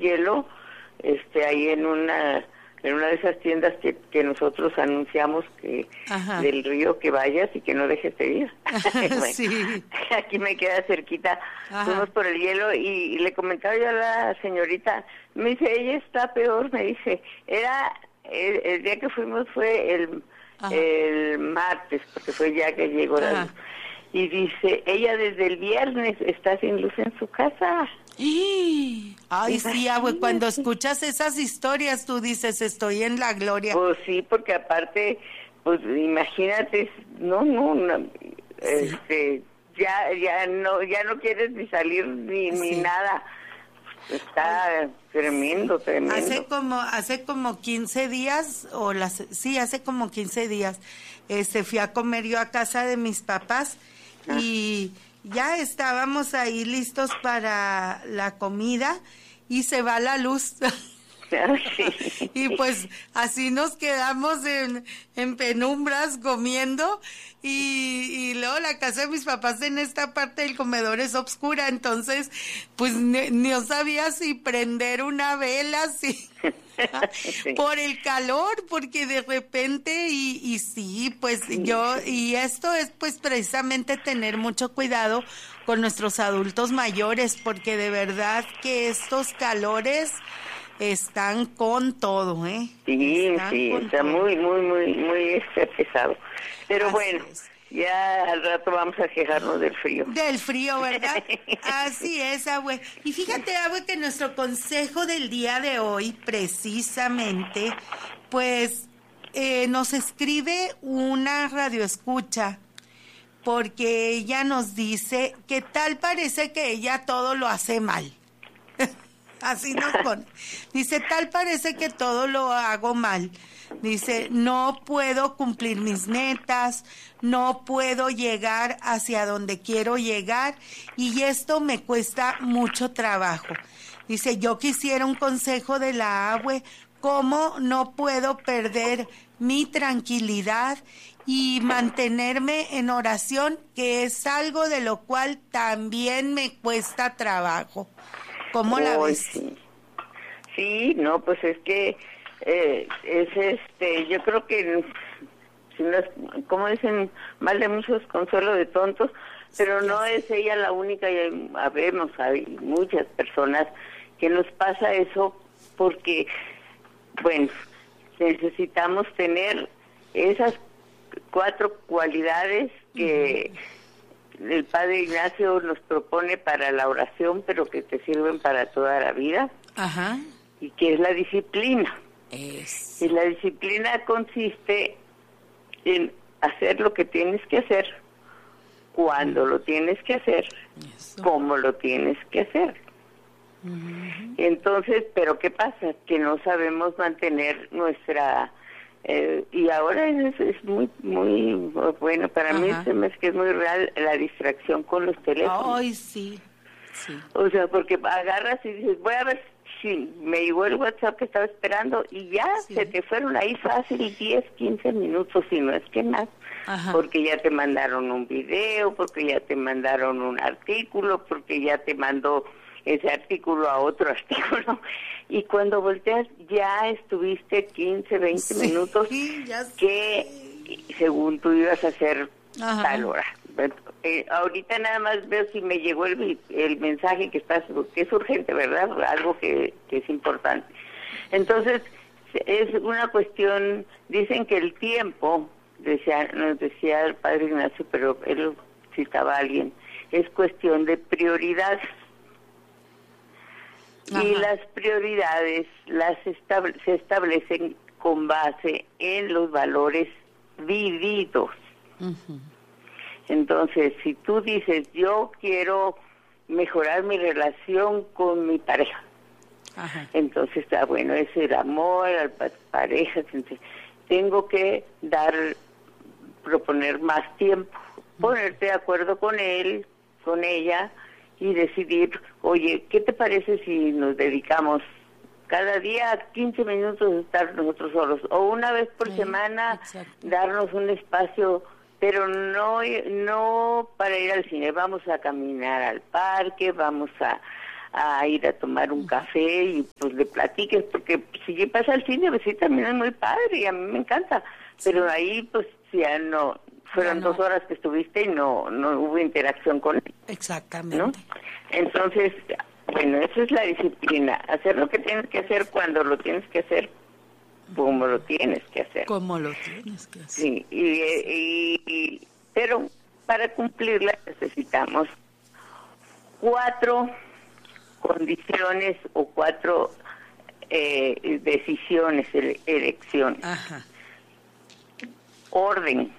hielo, ahí en una de esas tiendas que nosotros anunciamos que Ajá. del río que vayas y que no dejes de ir. Bueno, Sí. aquí me queda cerquita. Ajá. Fuimos por el hielo y le comentaba yo a la señorita, me dice, ella está peor, me dice, era el día que fuimos fue el martes, porque fue ya que llegó la Ajá. luz. Y dice, ella desde el viernes está sin luz en su casa. Ay, sí, abue, cuando Imagínate. escuchas esas historias tú dices, estoy en la gloria. Pues sí, porque aparte, pues imagínate, no, Sí. ya no quieres ni salir ni Sí. nada. Está tremendo. Hace como 15 días, hace como 15 días, fui a comer yo a casa de mis papás y ya estábamos ahí listos para la comida y se va la luz. Sí. Y pues así nos quedamos en penumbras comiendo y luego la casa de mis papás en esta parte del comedor es oscura, entonces pues no sabía si prender una vela, si Sí. por el calor, porque de repente y sí, pues Sí. y esto es pues precisamente tener mucho cuidado con nuestros adultos mayores, porque de verdad que estos calores están con todo, ¿eh? Sí, Están con está todo. muy pesado. Pero Así bueno, es. ya al rato vamos a quejarnos del frío. Del frío, ¿verdad? Así es, abue. Y fíjate, abue, que nuestro consejo del día de hoy, precisamente, pues nos escribe una radioescucha, porque ella nos dice que tal parece que ella todo lo hace mal. Así nos pone. Dice, tal parece que todo lo hago mal. Dice, no puedo cumplir mis metas, no puedo llegar hacia donde quiero llegar y esto me cuesta mucho trabajo. Dice, yo quisiera un consejo de la abue, cómo no puedo perder mi tranquilidad y mantenerme en oración, que es algo de lo cual también me cuesta trabajo. ¿Cómo la Hoy ves? sí. Sí, no, pues es que yo creo que si no es, como dicen, mal de muchos consuelo de tontos, pero no es ella la única, y hay muchas personas que nos pasa eso porque, bueno, necesitamos tener esas 4 cualidades que el Padre Ignacio nos propone para la oración, pero que te sirven para toda la vida. Ajá. Y que es la disciplina. Es. Y la disciplina consiste en hacer lo que tienes que hacer, cuando lo tienes que hacer, Eso. cómo lo tienes que hacer. Entonces, ¿pero qué pasa? Que no sabemos mantener nuestra... y ahora es muy bueno, para mí se me hace que es muy real la distracción con los teléfonos. Ay, sí, sí. O sea, porque agarras y dices, voy a ver si me llegó el WhatsApp que estaba esperando y ya se te fueron ahí fácil 10, 15 minutos, si no es que más. Ajá. Porque ya te mandaron un video, porque ya te mandaron un artículo, porque ya te mandó ese artículo a otro artículo. Y cuando volteas ya estuviste 15, 20 minutos que según tú ibas a hacer tal hora. Ahorita nada más veo si me llegó el mensaje que es urgente, ¿verdad? Algo que es importante. Entonces, es una cuestión, dicen que el tiempo, nos decía el Padre Ignacio, pero él lo citaba a alguien, es cuestión de prioridades. Y las prioridades se establecen con base en los valores vividos. Entonces, si tú dices, yo quiero mejorar mi relación con mi pareja, entonces está bueno, es el amor a las parejas, entonces, tengo que proponer más tiempo, ponerte de acuerdo con él, con ella, y decidir, oye, ¿qué te parece si nos dedicamos cada día 15 minutos a estar nosotros solos? O una vez por semana, darnos un espacio, pero no para ir al cine, vamos a caminar al parque, vamos a ir a tomar un café y pues le platiques, porque si pasa al cine, pues sí, también es muy padre y a mí me encanta, pero ahí pues ya no, fueron 2 horas que estuviste y no hubo interacción con él. Exactamente. ¿No? Entonces, bueno, eso es la disciplina, hacer lo que tienes que hacer cuando lo tienes que hacer, como lo tienes que hacer. Como lo tienes que hacer. Sí, pero para cumplirla necesitamos 4 condiciones o 4 decisiones, elecciones. Ajá. Orden.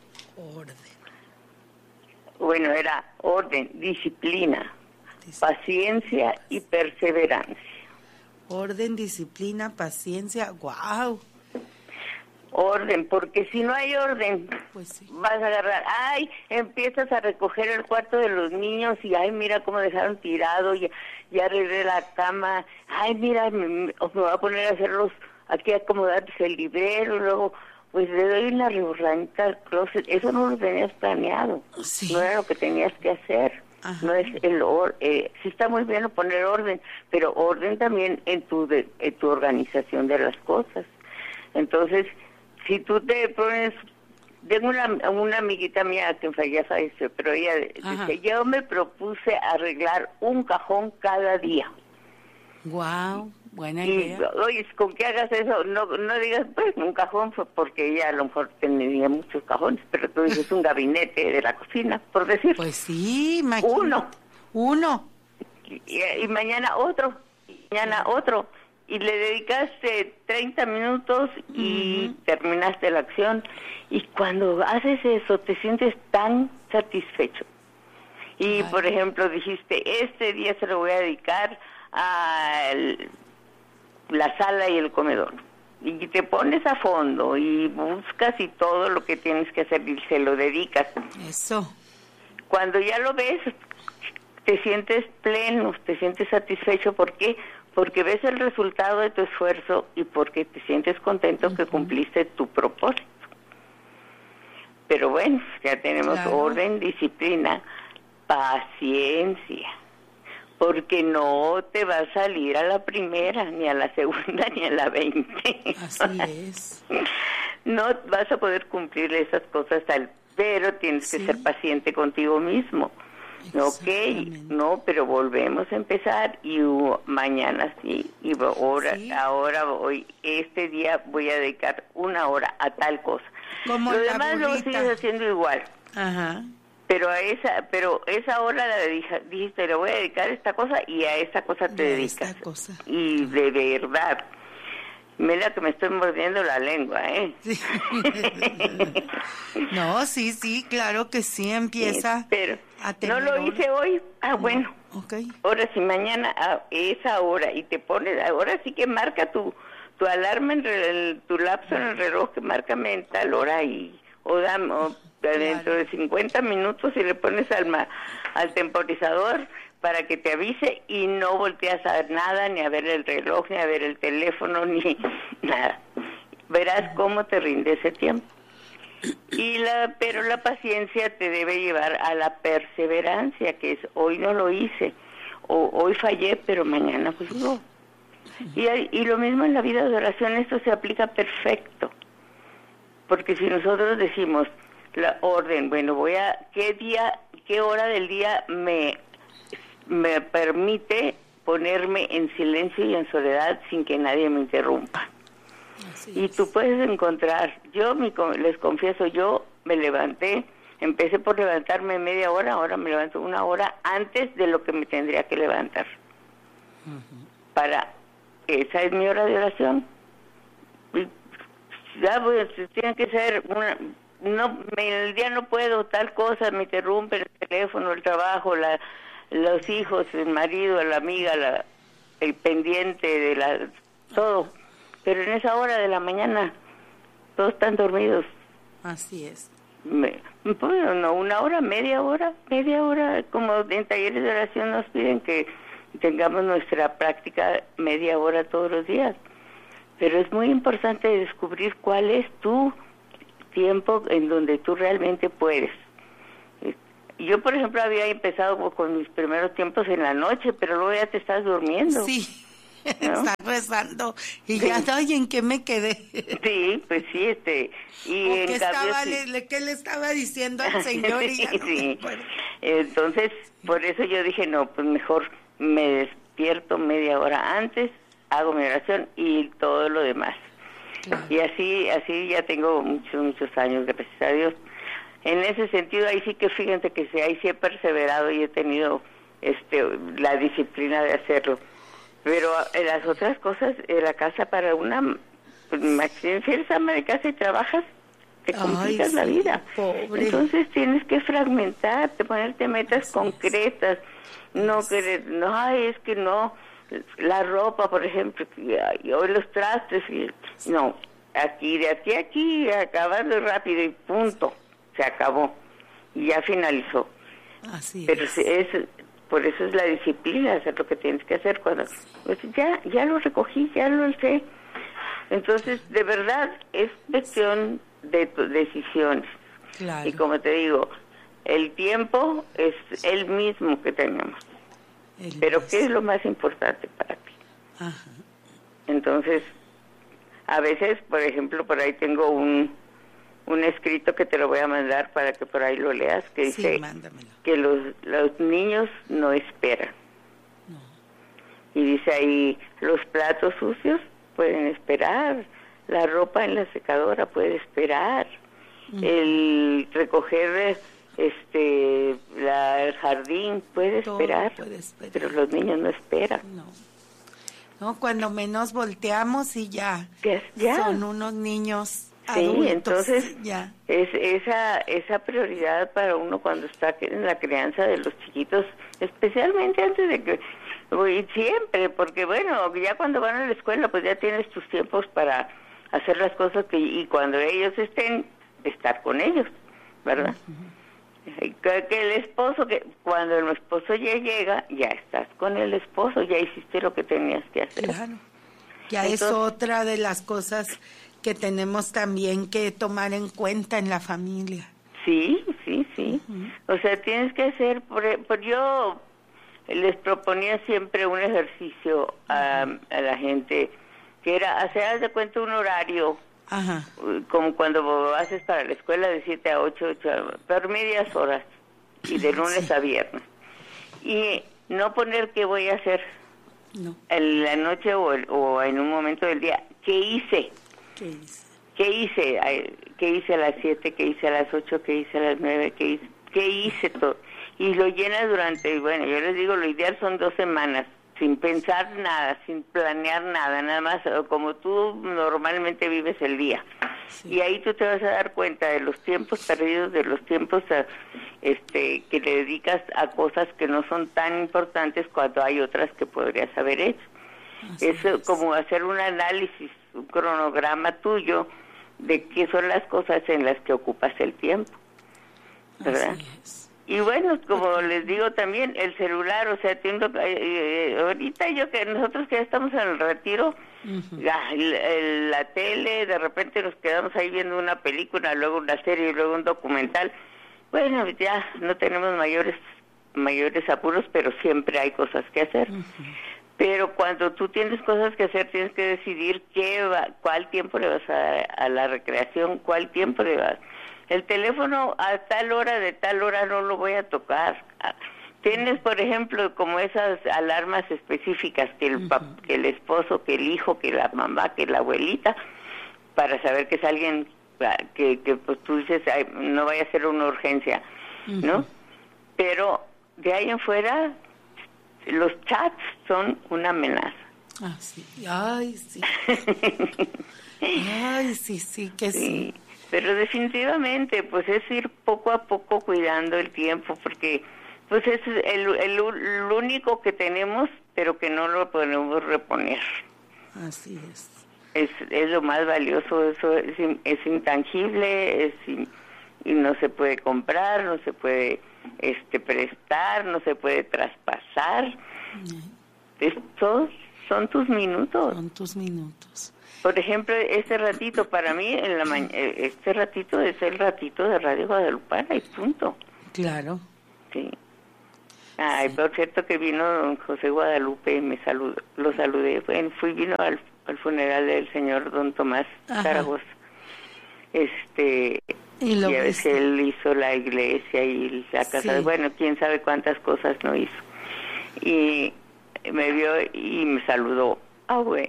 Bueno, era orden, disciplina, paciencia y perseverancia. Orden, disciplina, paciencia, wow. Orden, porque si no hay orden, pues sí, vas a agarrar, empiezas a recoger el cuarto de los niños y, mira cómo dejaron tirado, ya arreglé la cama, mira, me voy a poner a hacerlos, aquí acomodarse el librero, luego, pues le doy una reborranita al closet. Eso no lo tenías planeado, sí. No era lo que tenías que hacer. Ajá. No es sí está muy bien poner orden, pero orden también en tu organización de las cosas. Entonces, si tú te pones, tengo una amiguita mía que ya falleció, pero ella dice, yo me propuse arreglar un cajón cada día. Wow, buena idea. Oye, con que hagas eso, no digas, pues, un cajón, porque ella a lo mejor tenía muchos cajones, pero tú dices un gabinete de la cocina, por decir. Pues sí, uno. Y mañana otro, y le dedicaste 30 minutos y terminaste la acción. Y cuando haces eso, te sientes tan satisfecho. Y, por ejemplo, dijiste, este día se lo voy a dedicar a la sala y el comedor. Y te pones a fondo y buscas y todo lo que tienes que hacer y se lo dedicas. Eso. Cuando ya lo ves, te sientes pleno, te sientes satisfecho. ¿Por qué? Porque ves el resultado de tu esfuerzo y porque te sientes contento que cumpliste tu propósito. Pero bueno, ya tenemos orden, disciplina, paciencia, porque no te va a salir a la primera, ni a la segunda, ni a la 20. Así es. No vas a poder cumplir esas cosas, pero tienes que ser paciente contigo mismo. Ok, no, pero volvemos a empezar y mañana sí, y ahora voy, este día voy a dedicar 1 hora a tal cosa. Como lo demás lo sigues haciendo igual. Ajá. Pero esa hora la dijiste, le voy a dedicar a esta cosa y a esta cosa te dedicas. Y de verdad, mira que me estoy mordiendo la lengua, Sí. No, sí, claro que sí, empieza. Sí, pero no lo hice hoy. Bueno. Okay. Ahora sí, mañana a esa hora y te pones, ahora sí que marca tu alarma tu lapso en el reloj, que márcame en tal hora o dentro de 50 minutos y le pones al temporizador para que te avise y no volteas a ver nada, ni a ver el reloj, ni a ver el teléfono, ni nada. Verás cómo te rinde ese tiempo. Pero la paciencia te debe llevar a la perseverancia, que es hoy no lo hice, o hoy fallé, pero mañana pues no. Y lo mismo en la vida de oración, esto se aplica perfecto. Porque si nosotros decimos la orden, bueno, qué hora del día me permite ponerme en silencio y en soledad sin que nadie me interrumpa. Y tú puedes encontrar, les confieso, yo me levanté, empecé por levantarme media hora, ahora me levanto 1 hora antes de lo que me tendría que levantar. Esa es mi hora de oración. Ya pues, tiene que ser el día no puedo, tal cosa, me interrumpe el teléfono, el trabajo, los hijos, el marido, la amiga, el pendiente todo. Pero en esa hora de la mañana todos están dormidos. Así es. Bueno, no, 1 hora, media hora, como en talleres de oración nos piden que tengamos nuestra práctica media hora todos los días. Pero es muy importante descubrir cuál es tu tiempo en donde tú realmente puedes. Yo, por ejemplo, había empezado con mis primeros tiempos en la noche, pero luego ya te estás durmiendo. Sí, ¿no? estás rezando y Sí. ya, ay, ¿en qué me quedé? Sí, pues sí, y ¿O en qué, cambio, qué le estaba diciendo al Señor? Y ya no me sí. acuerdo. Entonces, por eso yo dije, no, pues mejor me despierto media hora antes, hago mi oración y todo lo demás. Claro. Y así ya tengo muchos años, gracias a Dios. En ese sentido, ahí sí que fíjense que ahí sí he perseverado y he tenido la disciplina de hacerlo. Pero en las otras cosas, en la casa para una, pues, si eres ama de casa y trabajas, te complicas la vida. Pobre. Entonces tienes que fragmentarte, ponerte metas concretas. No, ay, es que no, la ropa, por ejemplo, y hoy los trastes, no, de aquí a aquí, acabando rápido y punto, se acabó, y ya finalizó. Así Pero es. por eso es la disciplina, hacer lo que tienes que hacer cuando, pues ya lo recogí, ya lo sé. Entonces, de verdad, es cuestión de decisiones. Claro. Y como te digo, el tiempo es el mismo que tenemos. Pero ¿qué es lo más importante para ti? Ajá. Entonces, a veces, por ejemplo, por ahí tengo un escrito que te lo voy a mandar para que por ahí lo leas, que Sí, dice mándamelo. que los niños no esperan. No. Y dice ahí, los platos sucios pueden esperar, la ropa en la secadora puede esperar, el recoger el jardín puede esperar, pero los niños no esperan. No, cuando menos volteamos y ya. Son unos niños adultos. Sí, entonces ya. es esa prioridad para uno cuando está en la crianza de los chiquitos, especialmente antes de que, y siempre, porque bueno, ya cuando van a la escuela pues ya tienes tus tiempos para hacer las cosas y cuando ellos estén, estar con ellos, ¿verdad? Que el esposo, que cuando el esposo ya llega, ya estás con el esposo, ya hiciste lo que tenías que hacer. Claro. Ya entonces, es otra de las cosas que tenemos también que tomar en cuenta en la familia. Sí. O sea, tienes que hacer, yo les proponía siempre un ejercicio a la gente, que era hacer de cuenta un horario. Ajá. Como cuando haces para la escuela de 7 a 8, por medias horas, y de lunes a viernes. Y no poner qué voy a hacer en la noche o en un momento del día. ¿Qué hice? ¿Qué hice a las 7? ¿Qué hice a las 8? ¿Qué hice a las 9? ¿Qué hice todo? Y lo llenas durante, bueno, yo les digo, lo ideal son 2 semanas, sin pensar nada, sin planear nada más como tú normalmente vives el día. Sí. Y ahí tú te vas a dar cuenta de los tiempos perdidos, de los tiempos que le dedicas a cosas que no son tan importantes cuando hay otras que podrías haber hecho. Es como hacer un análisis, un cronograma tuyo de qué son las cosas en las que ocupas el tiempo, ¿verdad? Y bueno, como les digo también, el celular, o sea, ahorita nosotros que ya estamos en el retiro, la tele, de repente nos quedamos ahí viendo una película, luego una serie, luego un documental. Bueno, ya no tenemos mayores apuros, pero siempre hay cosas que hacer. Pero cuando tú tienes cosas que hacer, tienes que decidir cuál tiempo le vas a dar a la recreación, cuál tiempo le vas. El teléfono a tal hora, de tal hora no lo voy a tocar. Tienes, por ejemplo, como esas alarmas específicas que el esposo, que el hijo, que la mamá, que la abuelita, para saber que es alguien que pues tú dices, ay, no vaya a ser una urgencia, ¿no? Pero de ahí en fuera, los chats son una amenaza. Ah, sí. Ay, sí. Ay, sí, que sí. Pero definitivamente, pues es ir poco a poco cuidando el tiempo, porque pues es el único que tenemos, pero que no lo podemos reponer. Así es. Es lo más valioso, eso es intangible, y no se puede comprar, no se puede prestar, no se puede traspasar. Estos son tus minutos. Son tus minutos. Por ejemplo, este ratito, para mí, este ratito es el ratito de Radio Guadalupana y punto. Claro. Sí. Ay, por cierto que vino don José Guadalupe y me saludó, lo saludé. Bueno, vino al funeral del señor don Tomás Zaragoza. Y a veces él hizo la iglesia y la casa, bueno, quién sabe cuántas cosas no hizo. Y me vio y me saludó. Güey.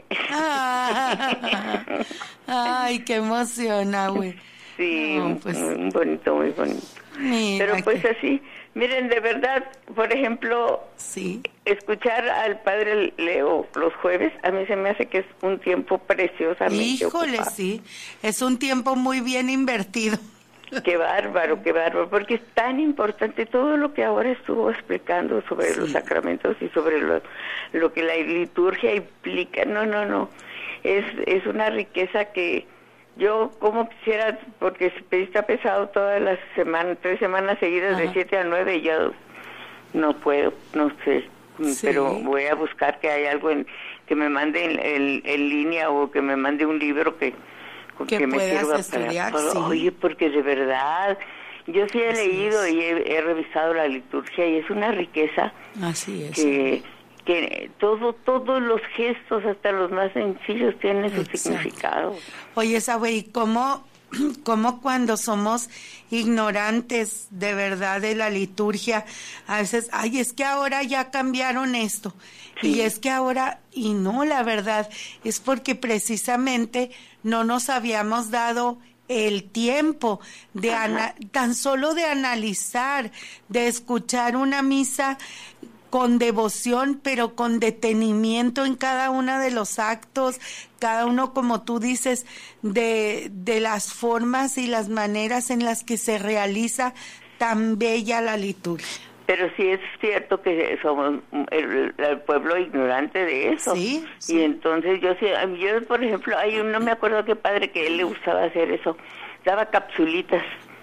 Ay, qué emoción, güey. Sí, no, pues, muy bonito, muy bonito. Pero pues así, miren, de verdad, por ejemplo, escuchar al padre Leo los jueves, a mí se me hace que es un tiempo preciosamente ocupado. Sí, es un tiempo muy bien invertido. Qué bárbaro, porque es tan importante todo lo que ahora estuvo explicando sobre los sacramentos y sobre lo que la liturgia implica. No, es una riqueza que yo como quisiera, porque está pesado todas las semanas, 3 semanas seguidas de 7 a 9, yo no puedo, no sé, pero voy a buscar que hay algo que me mande en línea o que me mande un libro que me sirva estudiar, Oye, porque de verdad, yo sí he leído y he revisado la liturgia y es una riqueza. Así es. Que todos los gestos, hasta los más sencillos, tienen su significado. Oye, güey, ¿cómo cuando somos ignorantes de verdad de la liturgia, a veces, es que ahora ya cambiaron esto, y es que ahora, y no, la verdad, es porque precisamente no nos habíamos dado el tiempo de tan solo de analizar, de escuchar una misa con devoción, pero con detenimiento en cada uno de los actos, cada uno, como tú dices, de las formas y las maneras en las que se realiza tan bella la liturgia. Pero sí es cierto que somos el pueblo ignorante de eso. Sí. Y entonces yo, por ejemplo, no me acuerdo qué padre que él le gustaba hacer eso, daba capsulitas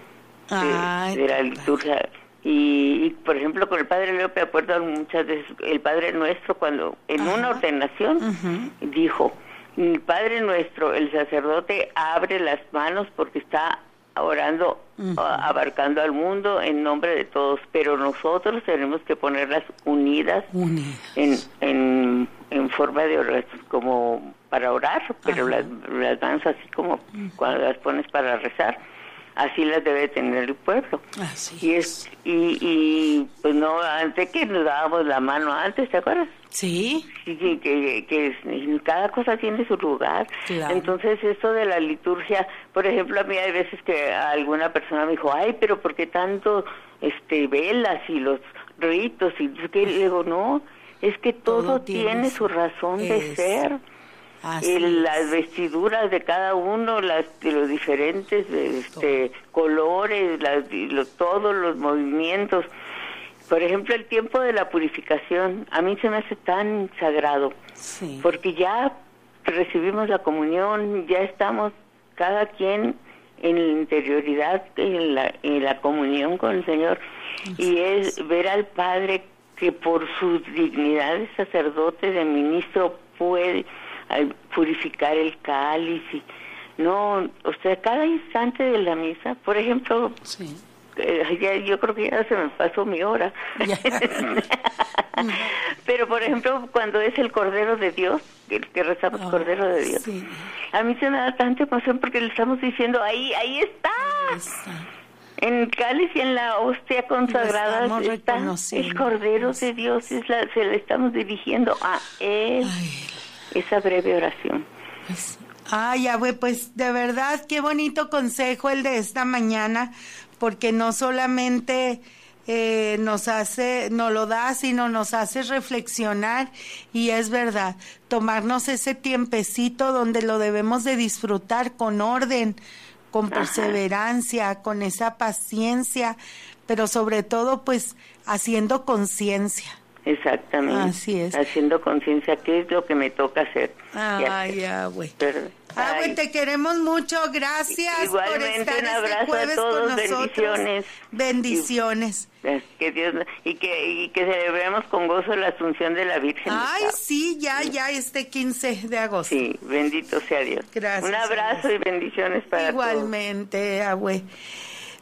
de la liturgia. Y, por ejemplo, con el Padre Leo me acuerdo muchas veces, el Padre Nuestro, cuando en una ordenación dijo, el Padre Nuestro, el sacerdote abre las manos porque está orando, abarcando al mundo en nombre de todos, pero nosotros tenemos que ponerlas unidas. En forma de oración, como para orar, pero las manos así como cuando las pones para rezar. Así las debe tener el pueblo. Y pues no, antes que nos dábamos la mano antes, ¿te acuerdas? Sí. Que cada cosa tiene su lugar. Claro. Entonces, esto de la liturgia, por ejemplo, a mí hay veces que alguna persona me dijo, pero ¿por qué tanto velas y los ritos? Y que le digo, no, es que todo tiene su razón de ser. Las vestiduras de cada uno, de los diferentes colores, todos los movimientos. Por ejemplo, el tiempo de la purificación, a mí se me hace tan sagrado, porque ya recibimos la comunión, ya estamos cada quien en la interioridad, en la comunión con el Señor, y es ver al Padre que por su dignidad de sacerdote, de ministro, puede purificar el cáliz. Cada instante de la misa, por ejemplo, yo creo que ya se me pasó mi hora. Pero por ejemplo, cuando es el Cordero de Dios, el que rezamos Cordero de Dios, a mí se me da tanta emoción porque le estamos diciendo, ahí está. En el cáliz y en la hostia consagrada está el Cordero de Dios, se le estamos dirigiendo a Él. Esa breve oración. Pues de verdad, qué bonito consejo el de esta mañana, porque no solamente nos lo da, sino nos hace reflexionar, y es verdad, tomarnos ese tiempecito donde lo debemos de disfrutar con orden, con perseverancia, con esa paciencia, pero sobre todo pues haciendo conciencia. Exactamente. Así es. Haciendo conciencia, ¿qué es lo que me toca hacer? Güey. Te queremos mucho. Gracias. Igualmente, por estar un abrazo jueves a todos. con nosotros. Bendiciones. Que Dios y que celebremos con gozo la Asunción de la Virgen. Sí, ya 15 de agosto. Sí, bendito sea Dios. Gracias. Un abrazo y bendiciones para Igualmente, todos.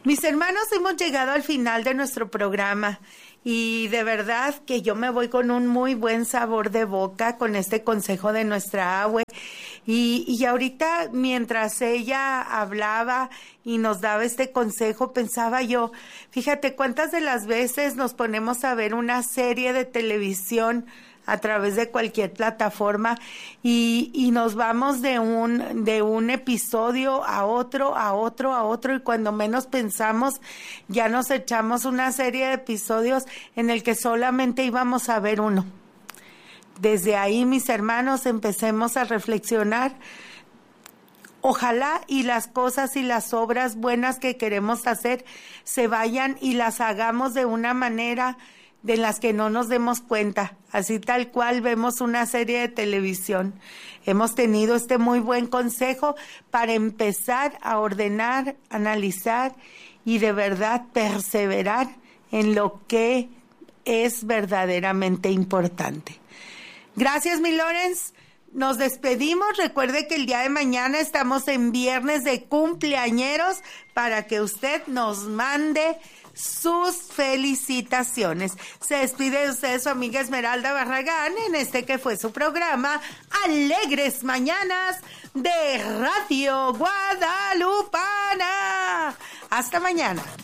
Mis hermanos, hemos llegado al final de nuestro programa y de verdad que yo me voy con un muy buen sabor de boca con este consejo de nuestra abue. Y ahorita, mientras ella hablaba y nos daba este consejo, pensaba yo, fíjate cuántas de las veces nos ponemos a ver una serie de televisión a través de cualquier plataforma y nos vamos de un episodio a otro, y cuando menos pensamos ya nos echamos una serie de episodios en el que solamente íbamos a ver uno. Desde ahí, mis hermanos, empecemos a reflexionar. Ojalá y las cosas y las obras buenas que queremos hacer se vayan y las hagamos de una manera de las que no nos demos cuenta, así tal cual vemos una serie de televisión. Hemos tenido este muy buen consejo para empezar a ordenar, analizar y de verdad perseverar en lo que es verdaderamente importante. Gracias, mi Lorenz. Nos despedimos. Recuerde que el día de mañana estamos en viernes de cumpleañeros para que usted nos mande sus felicitaciones. Se despide de usted su amiga Esmeralda Barragán en este que fue su programa Alegres Mañanas de Radio Guadalupana. Hasta mañana.